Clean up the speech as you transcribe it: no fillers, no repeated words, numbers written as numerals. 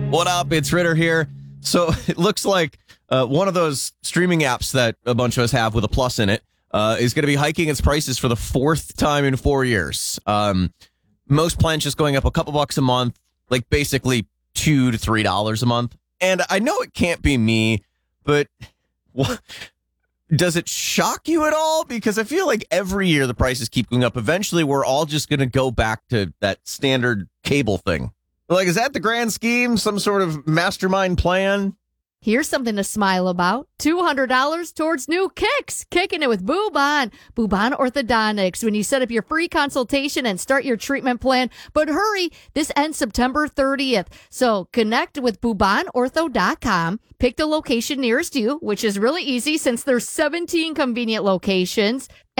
What up? It's Ritter here. So it looks like one of those streaming apps that a bunch of us have with a plus in it is going to be hiking its prices for the fourth time in 4 years. Most plans just going up a couple bucks a month, like basically $2 to $3 a month. And I know it can't be me, but does it shock you at all? Because I feel like every year the prices keep going up. Eventually, we're all just going to go back to that standard cable thing. Like, is that the grand scheme? Some sort of mastermind plan? Here's something to smile about. $200 towards new kicks. Kicking it with Boobon. Boobon Orthodontics. When you set up your free consultation and start your treatment plan. But hurry, this ends September 30th. So connect with BoobonOrtho.com. Pick the location nearest you, which is really easy since there's 17 convenient locations.